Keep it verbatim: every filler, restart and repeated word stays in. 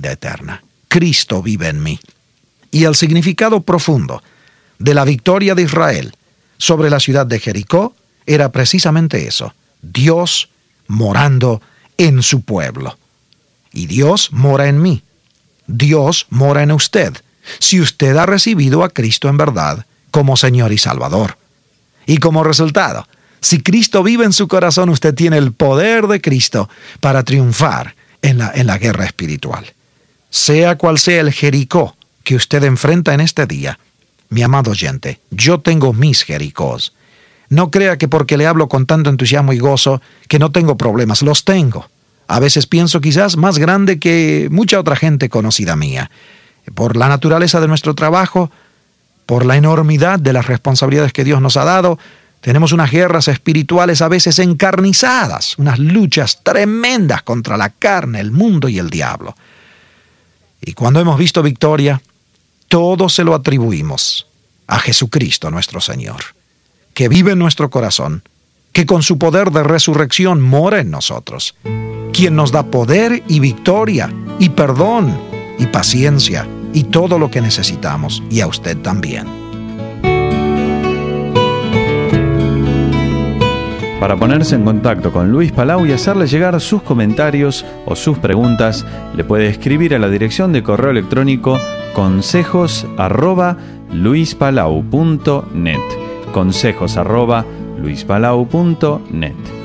vida eterna. Cristo vive en mí. Y el significado profundo de la victoria de Israel sobre la ciudad de Jericó era precisamente eso: Dios morando en su pueblo. Y Dios mora en mí. Dios mora en usted, si usted ha recibido a Cristo en verdad como Señor y Salvador. Y como resultado, si Cristo vive en su corazón, usted tiene el poder de Cristo para triunfar en la, en la guerra espiritual. Sea cual sea el Jericó que usted enfrenta en este día, mi amado oyente, yo tengo mis Jericós. No crea que porque le hablo con tanto entusiasmo y gozo que no tengo problemas, los tengo. A veces pienso quizás más grande que mucha otra gente conocida mía. Por la naturaleza de nuestro trabajo, por la enormidad de las responsabilidades que Dios nos ha dado, tenemos unas guerras espirituales a veces encarnizadas, unas luchas tremendas contra la carne, el mundo y el diablo. Y cuando hemos visto victoria, todo se lo atribuimos a Jesucristo nuestro Señor, que vive en nuestro corazón, que con su poder de resurrección mora en nosotros, quien nos da poder y victoria, y perdón, y paciencia, y todo lo que necesitamos, y a usted también. Para ponerse en contacto con Luis Palau y hacerle llegar sus comentarios o sus preguntas, le puede escribir a la dirección de correo electrónico consejos arroba luispalau punto net. consejos arroba luispalau punto net.